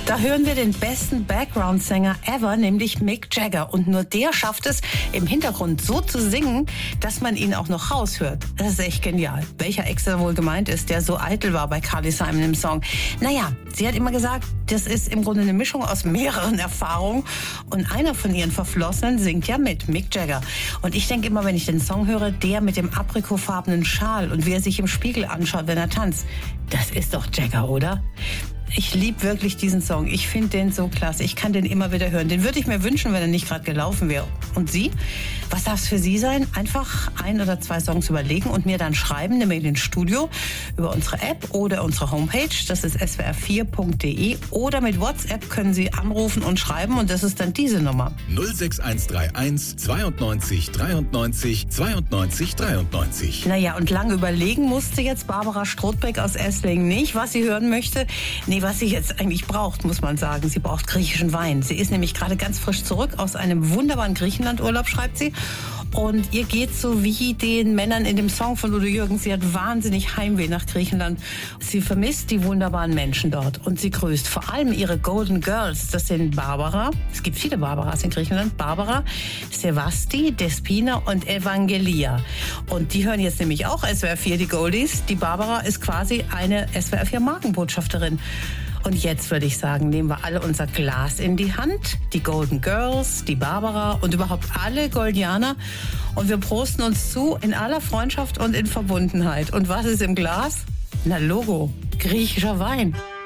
Da hören wir den besten Background-Sänger ever, nämlich Mick Jagger. Und nur der schafft es, im Hintergrund so zu singen, dass man ihn auch noch raushört. Das ist echt genial. Welcher Ex da wohl gemeint ist, der so eitel war bei Carly Simon im Song? Naja, sie hat immer gesagt, das ist im Grunde eine Mischung aus mehreren Erfahrungen. Und einer von ihren Verflossenen singt ja mit, Mick Jagger. Und ich denke immer, wenn ich den Song höre, der mit dem aprikotfarbenen Schal und wie er sich im Spiegel anschaut, wenn er tanzt, das ist doch Jagger, oder? Ich liebe wirklich diesen Song. Ich finde den so klasse. Ich kann den immer wieder hören. Den würde ich mir wünschen, wenn er nicht gerade gelaufen wäre. Und Sie? Was darf es für Sie sein? Einfach 1 oder 2 Songs überlegen und mir dann schreiben, nämlich ins Studio über unsere App oder unsere Homepage. Das ist swr4.de. Oder mit WhatsApp können Sie anrufen und schreiben. Und das ist dann diese Nummer. 06131 92 93 92 93. Naja, und lange überlegen musste jetzt Barbara Strothbeck aus Esslingen nicht, was sie hören möchte. Nee, was sie jetzt eigentlich braucht, muss man sagen. Sie braucht griechischen Wein. Sie ist nämlich gerade ganz frisch zurück aus einem wunderbaren Griechenlandurlaub, schreibt sie. Und ihr geht so wie den Männern in dem Song von Udo Jürgens. Sie hat wahnsinnig Heimweh nach Griechenland. Sie vermisst die wunderbaren Menschen dort. Und sie grüßt vor allem ihre Golden Girls. Das sind Barbara. Es gibt viele Barbaras in Griechenland. Barbara, Sevasti, Despina und Evangelia. Und die hören jetzt nämlich auch SWR4, die Goldies. Die Barbara ist quasi eine SWR4-Markenbotschafterin. Und jetzt würde ich sagen, nehmen wir alle unser Glas in die Hand, die Golden Girls, die Barbara und überhaupt alle Goldianer. Und wir prosten uns zu in aller Freundschaft und in Verbundenheit. Und was ist im Glas? Na Logo, griechischer Wein.